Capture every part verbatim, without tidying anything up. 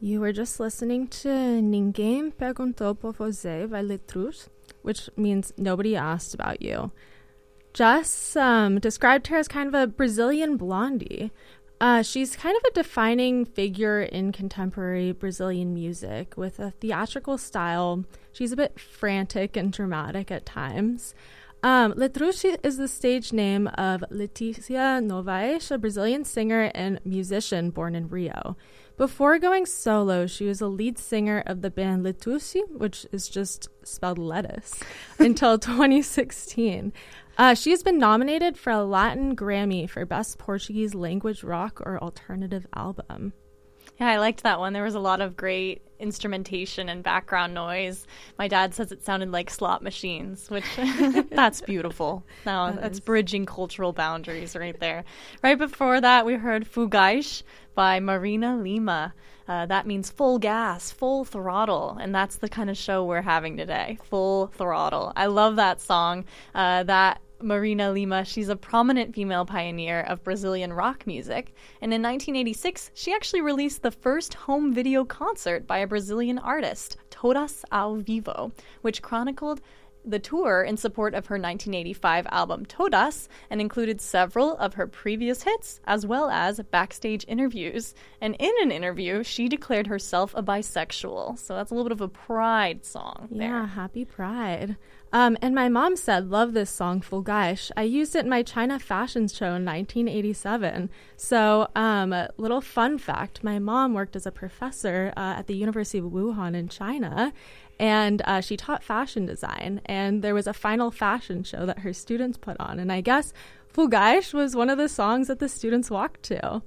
You were just listening to Ninguém Perguntou por Você by Letrux, which means nobody asked about you. Jess um, described her as kind of a Brazilian blondie. Uh, she's kind of a defining figure in contemporary Brazilian music with a theatrical style. She's a bit frantic and dramatic at times. Um, Letrux is the stage name of Letícia Novaes, a Brazilian singer and musician born in Rio. Before going solo, she was a lead singer of the band Letusi, which is just spelled lettuce, until twenty sixteen. Uh, she's been nominated for a Latin Grammy for Best Portuguese Language Rock or Alternative Album. Yeah, I liked that one. There was a lot of great instrumentation and background noise. My dad says it sounded like slot machines, which that's beautiful. No, that that's is. bridging cultural boundaries right there. Right before that, we heard Fugaz by Marina Lima. Uh, that means full gas, full throttle, and that's the kind of show we're having today, full throttle. I love that song. Uh, that Marina Lima, she's a prominent female pioneer of Brazilian rock music, and in nineteen eighty-six, she actually released the first home video concert by a Brazilian artist, Todas ao Vivo, which chronicled the tour in support of her nineteen eighty-five album Todas and included several of her previous hits as well as backstage interviews. And in an interview, she declared herself a bisexual. So that's a little bit of a pride song there. Yeah, happy pride. Um, and my mom said, love this song, Fugaz. I used it in my China fashion show in nineteen eighty-seven. So um, a little fun fact, my mom worked as a professor uh, at the University of Wuhan in China. And uh, she taught fashion design, and there was a final fashion show that her students put on. And I guess Fugaz was one of the songs that the students walked to.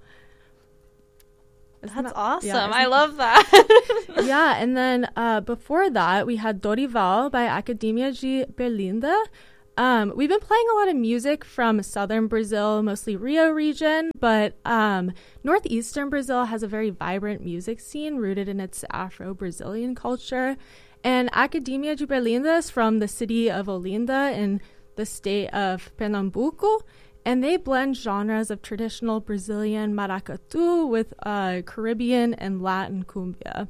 That's that, awesome. Yeah, I love that. Yeah, and then uh, before that, we had Dorival by Academia de Berlinda. Um, we've been playing a lot of music from southern Brazil, mostly Rio region, but um, northeastern Brazil has a very vibrant music scene rooted in its Afro-Brazilian culture. And Academia de Berlinda is from the city of Olinda in the state of Pernambuco, and they blend genres of traditional Brazilian maracatu with uh, Caribbean and Latin cumbia.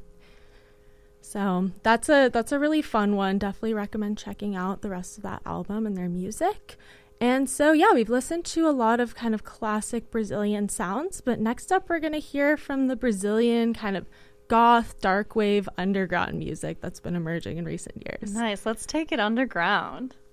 So that's a that's a really fun one. Definitely recommend checking out the rest of that album and their music. And so, yeah, we've listened to a lot of kind of classic Brazilian sounds, but next up we're going to hear from the Brazilian kind of goth, dark wave, underground music that's been emerging in recent years. Nice. Let's take it underground.